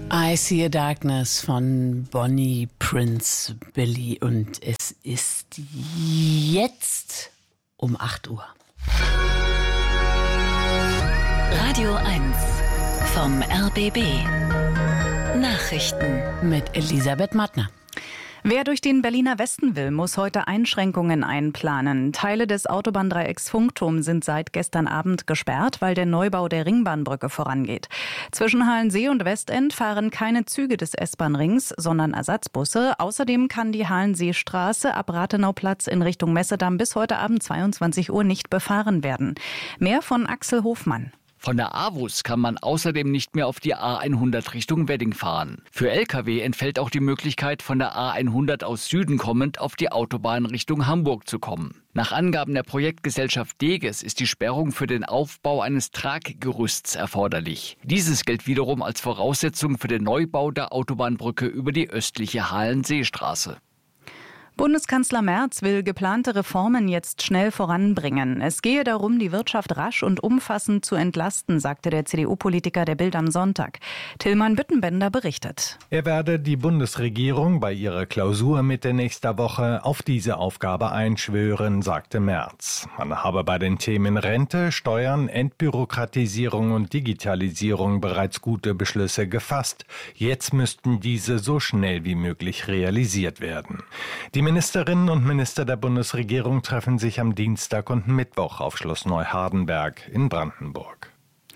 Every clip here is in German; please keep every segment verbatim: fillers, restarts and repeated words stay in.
I See a Darkness von Bonnie Prince Billy und es ist jetzt um acht Uhr. Radio eins vom R B B. Nachrichten mit Elisabeth Mattner. Wer durch den Berliner Westen will, muss heute Einschränkungen einplanen. Teile des Autobahndreiecks Funkturm sind seit gestern Abend gesperrt, weil der Neubau der Ringbahnbrücke vorangeht. Zwischen Halensee und Westend fahren keine Züge des S-Bahn-Rings, sondern Ersatzbusse. Außerdem kann die Halenseestraße ab Rathenauplatz in Richtung Messedamm bis heute Abend zweiundzwanzig Uhr nicht befahren werden. Mehr von Axel Hofmann. Von der A W U S kann man außerdem nicht mehr auf die A hundert Richtung Wedding fahren. Für L K W entfällt auch die Möglichkeit, von der A hundert aus Süden kommend auf die Autobahn Richtung Hamburg zu kommen. Nach Angaben der Projektgesellschaft Deges ist die Sperrung für den Aufbau eines Traggerüsts erforderlich. Dieses gilt wiederum als Voraussetzung für den Neubau der Autobahnbrücke über die östliche Halenseestraße. Bundeskanzler Merz will geplante Reformen jetzt schnell voranbringen. Es gehe darum, die Wirtschaft rasch und umfassend zu entlasten, sagte der C D U-Politiker der Bild am Sonntag. Tillmann Büttenbender berichtet. Er werde die Bundesregierung bei ihrer Klausur Mitte nächster Woche auf diese Aufgabe einschwören, sagte Merz. Man habe bei den Themen Rente, Steuern, Entbürokratisierung und Digitalisierung bereits gute Beschlüsse gefasst. Jetzt müssten diese so schnell wie möglich realisiert werden. Die Ministerinnen und Minister der Bundesregierung treffen sich am Dienstag und Mittwoch auf Schloss Neuhardenberg in Brandenburg.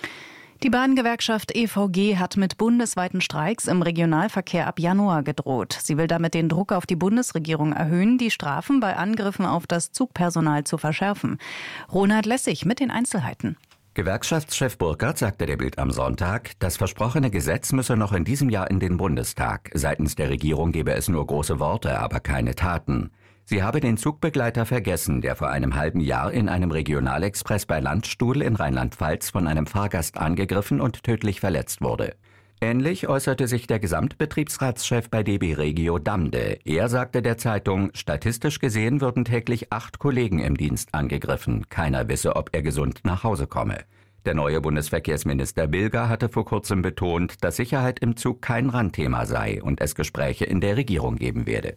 Die Bahngewerkschaft E V G hat mit bundesweiten Streiks im Regionalverkehr ab Januar gedroht. Sie will damit den Druck auf die Bundesregierung erhöhen, die Strafen bei Angriffen auf das Zugpersonal zu verschärfen. Ronald Lessig mit den Einzelheiten. Gewerkschaftschef Burkhardt sagte der Bild am Sonntag, das versprochene Gesetz müsse noch in diesem Jahr in den Bundestag. Seitens der Regierung gebe es nur große Worte, aber keine Taten. Sie habe den Zugbegleiter vergessen, der vor einem halben Jahr in einem Regionalexpress bei Landstuhl in Rheinland-Pfalz von einem Fahrgast angegriffen und tödlich verletzt wurde. Ähnlich äußerte sich der Gesamtbetriebsratschef bei D B Regio Damde. Er sagte der Zeitung, statistisch gesehen würden täglich acht Kollegen im Dienst angegriffen. Keiner wisse, ob er gesund nach Hause komme. Der neue Bundesverkehrsminister Bilger hatte vor kurzem betont, dass Sicherheit im Zug kein Randthema sei und es Gespräche in der Regierung geben werde.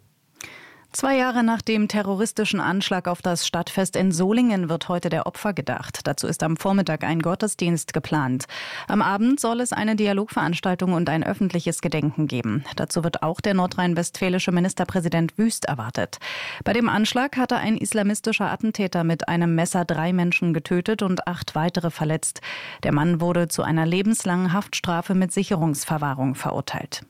Zwei Jahre nach dem terroristischen Anschlag auf das Stadtfest in Solingen wird heute der Opfer gedacht. Dazu ist am Vormittag ein Gottesdienst geplant. Am Abend soll es eine Dialogveranstaltung und ein öffentliches Gedenken geben. Dazu wird auch der nordrhein-westfälische Ministerpräsident Wüst erwartet. Bei dem Anschlag hatte ein islamistischer Attentäter mit einem Messer drei Menschen getötet und acht weitere verletzt. Der Mann wurde zu einer lebenslangen Haftstrafe mit Sicherungsverwahrung verurteilt.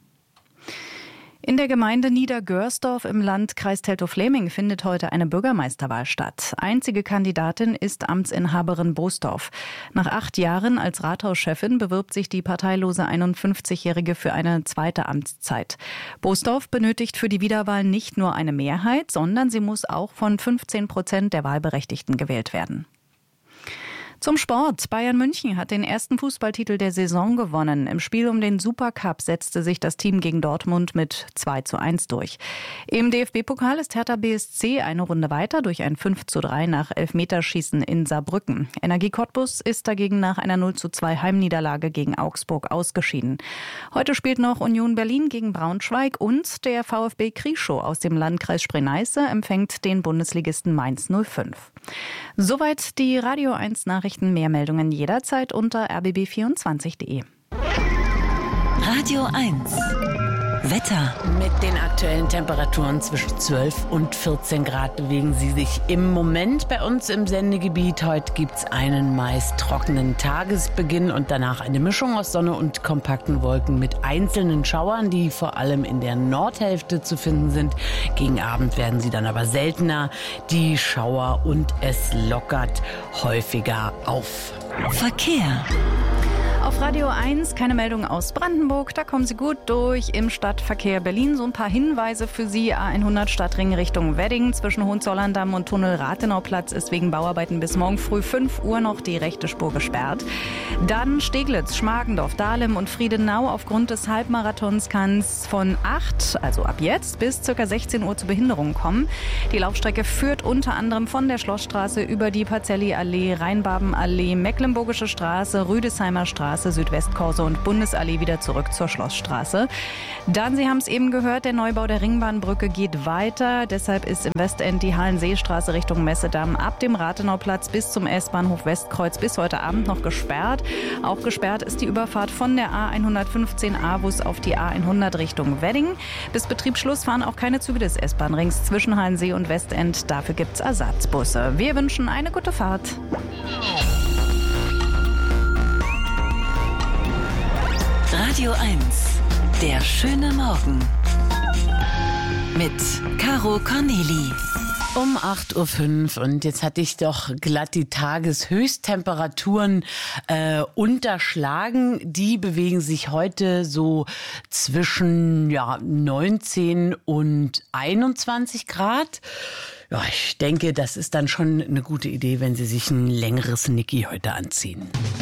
In der Gemeinde Niedergörsdorf im Landkreis Teltow-Fläming findet heute eine Bürgermeisterwahl statt. Einzige Kandidatin ist Amtsinhaberin Bosdorf. Nach acht Jahren als Rathauschefin bewirbt sich die parteilose einundfünfzigjährige für eine zweite Amtszeit. Bosdorf benötigt für die Wiederwahl nicht nur eine Mehrheit, sondern sie muss auch von fünfzehn Prozent der Wahlberechtigten gewählt werden. Zum Sport. Bayern München hat den ersten Fußballtitel der Saison gewonnen. Im Spiel um den Supercup setzte sich das Team gegen Dortmund mit zwei zu eins durch. Im D F B-Pokal ist Hertha B S C eine Runde weiter durch ein fünf zu drei nach Elfmeterschießen in Saarbrücken. Energie Cottbus ist dagegen nach einer null zu zwei Heimniederlage gegen Augsburg ausgeschieden. Heute spielt noch Union Berlin gegen Braunschweig und der VfB Krieschow aus dem Landkreis Spree-Neiße empfängt den Bundesligisten Mainz null fünf. Soweit die Radio eins Nachrichten. Mehr Meldungen jederzeit unter r b b vierundzwanzig punkt de. Radio eins Wetter. Mit den aktuellen Temperaturen zwischen zwölf und vierzehn Grad bewegen sie sich im Moment bei uns im Sendegebiet. Heute gibt es einen meist trockenen Tagesbeginn und danach eine Mischung aus Sonne und kompakten Wolken mit einzelnen Schauern, die vor allem in der Nordhälfte zu finden sind. Gegen Abend werden sie dann aber seltener, die Schauer, und es lockert häufiger auf. Verkehr. Auf Radio eins keine Meldung aus Brandenburg, da kommen Sie gut durch. Im Stadtverkehr Berlin so ein paar Hinweise für Sie. A hundert Stadtring Richtung Wedding zwischen Hohenzollern-Damm und Tunnel Rathenauplatz ist wegen Bauarbeiten bis morgen früh fünf Uhr noch die rechte Spur gesperrt. Dann Steglitz, Schmargendorf, Dahlem und Friedenau. Aufgrund des Halbmarathons kann es von acht, also ab jetzt, bis ca. sechzehn Uhr zu Behinderungen kommen. Die Laufstrecke führt unter anderem von der Schlossstraße über die Pacelli-Allee, Rheinbabenallee, Mecklenburgische Straße, Rüdesheimer Straße Straße, Südwestkorso und Bundesallee wieder zurück zur Schlossstraße. Dann, Sie haben es eben gehört, der Neubau der Ringbahnbrücke geht weiter. Deshalb ist im Westend die Hallenseestraße Richtung Messedamm ab dem Rathenauplatz bis zum S-Bahnhof Westkreuz bis heute Abend noch gesperrt. Auch gesperrt ist die Überfahrt von der A hundertfünfzehn Avus auf die A hundert Richtung Wedding. Bis Betriebsschluss fahren auch keine Züge des S-Bahn-Rings zwischen Hallensee und Westend. Dafür gibt es Ersatzbusse. Wir wünschen eine gute Fahrt. Radio eins, der schöne Morgen. Mit Caro Corneli. Um acht Uhr fünf und jetzt hatte ich doch glatt die Tageshöchsttemperaturen äh, unterschlagen. Die bewegen sich heute so zwischen ja, neunzehn und einundzwanzig Grad. Ja, ich denke, das ist dann schon eine gute Idee, wenn Sie sich ein längeres Niki heute anziehen.